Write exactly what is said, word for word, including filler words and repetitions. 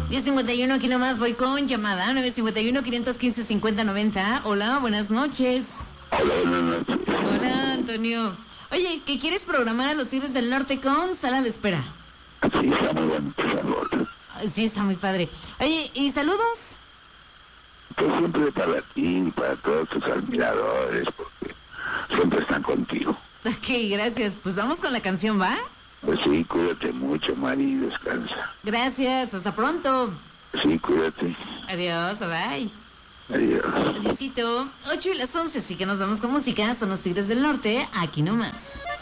diez cincuenta y uno, aquí nomás voy con llamada. nueve cincuenta y uno, quinientos quince, cincuenta noventa. Hola, buenas noches. Hola, buenas noches. Hola, Antonio. Oye, ¿qué quieres programar a los Tigres del Norte con Sala de Espera? Sí, está muy bueno esa rola. Sí, está muy padre. Oye, ¿y saludos? Pues siempre para ti y para todos tus admiradores, porque siempre están contigo. Ok, gracias. Pues vamos con la canción, ¿va? Pues sí, cuídate mucho, Mari, y descansa. Gracias, hasta pronto. Sí, cuídate. Adiós, bye. Adiós. Adiósito. ocho y las once, así que nos vamos con música. Son los Tigres del Norte, aquí nomás.